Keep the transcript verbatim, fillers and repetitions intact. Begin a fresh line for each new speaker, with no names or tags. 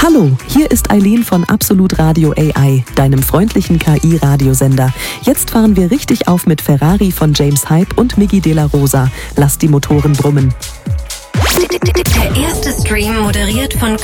Hallo, hier ist Eileen von Absolut Radio A I, deinem freundlichen K I-Radiosender. Jetzt fahren wir richtig auf mit Ferrari von James Hype und Miggy de la Rosa. Lass die Motoren brummen.
Der erste Stream moderiert von